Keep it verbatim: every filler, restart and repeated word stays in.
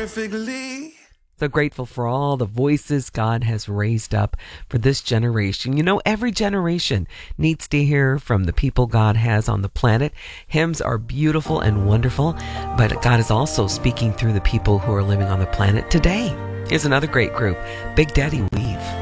perfectly. So grateful for all the voices God has raised up for this generation. You know, every generation needs to hear from the people God has on the planet. Hymns are beautiful and wonderful, but God is also speaking through the people who are living on the planet today. Here's another great group, Big Daddy Weave.